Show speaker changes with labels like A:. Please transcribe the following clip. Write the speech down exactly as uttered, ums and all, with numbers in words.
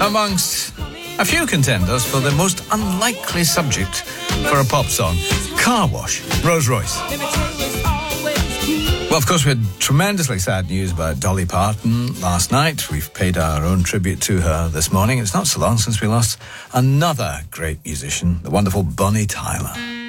A: amongst a few contenders for the most unlikely subject for a pop song. Car wash, Rose Royce. Well, of course, we had tremendously sad news about Dolly Parton last night. We've paid our own tribute to her this morning. It's not so long since we lost another great musician, the wonderful Bonnie Tyler.